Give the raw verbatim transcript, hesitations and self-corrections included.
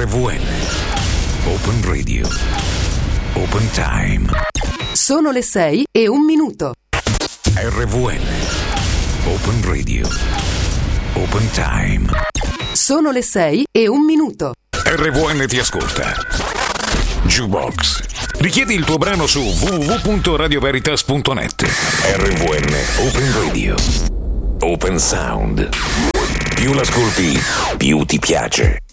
R V N Open Radio Open Time. Sono le sei e un minuto. R V N Open Radio Open Time. Sono le sei e un minuto. R V N ti ascolta. Jukebox. Richiedi il tuo brano su w w w punto radio veritas punto net. R V N Open Radio Open Sound. Più l'ascolti, più ti piace.